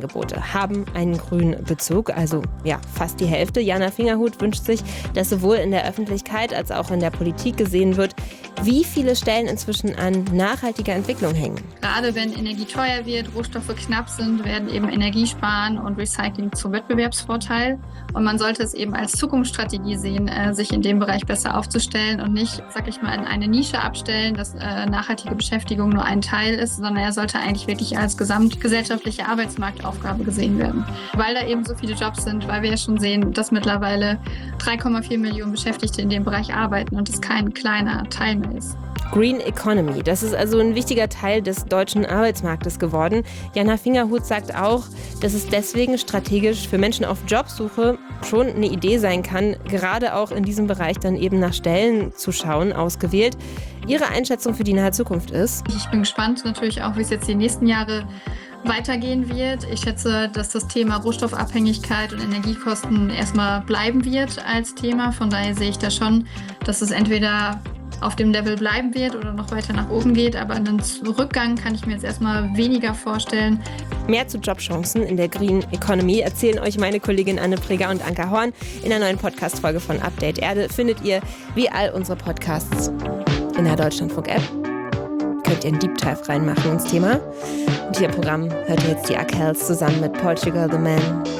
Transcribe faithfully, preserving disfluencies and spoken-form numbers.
Stellenangebote haben einen grünen Bezug, also ja, fast die Hälfte. Jana Fingerhut wünscht sich, dass sowohl in der Öffentlichkeit als auch in der Politik gesehen wird, wie viele Stellen inzwischen an nachhaltiger Entwicklung hängen. Gerade wenn Energie teuer wird, Rohstoffe knapp sind, werden eben Energiesparen und Recycling zum Wettbewerbsvorteil. Und man sollte es eben als Zukunftsstrategie sehen, äh, sich in dem Bereich besser aufzustellen und nicht, sag ich mal, in eine Nische abstellen, dass äh, nachhaltige Beschäftigung nur ein Teil ist, sondern er sollte eigentlich wirklich als gesamtgesellschaftliche Arbeitsmarktaufgabe gesehen werden. Weil da eben so viele Jobs sind, weil wir ja schon sehen, dass mittlerweile drei Komma vier Millionen Beschäftigte in dem Bereich arbeiten und es kein kleiner Teil mehr ist. Green Economy, das ist also ein wichtiger Teil des deutschen Arbeitsmarktes geworden. Jana Fingerhut sagt auch, dass es deswegen strategisch für Menschen auf Jobsuche schon eine Idee sein kann, gerade auch in diesem Bereich dann eben nach Stellen zu schauen, ausgewählt. Ihre Einschätzung für die nahe Zukunft ist? Ich bin gespannt natürlich auch, wie es jetzt die nächsten Jahre weitergehen wird. Ich schätze, dass das Thema Rohstoffabhängigkeit und Energiekosten erstmal bleiben wird als Thema. Von daher sehe ich da schon, dass es entweder auf dem Level bleiben wird oder noch weiter nach oben geht. Aber einen Rückgang kann ich mir jetzt erstmal weniger vorstellen. Mehr zu Jobchancen in der Green Economy erzählen euch meine Kollegin Anne Preger und Anka Horn in der neuen Podcast-Folge von Update Erde. Findet ihr wie all unsere Podcasts in der Deutschlandfunk-App. Könnt ihr einen Deep Dive reinmachen ins Thema. Und hier im Programm hört ihr jetzt die Arkells zusammen mit Portugal the Man.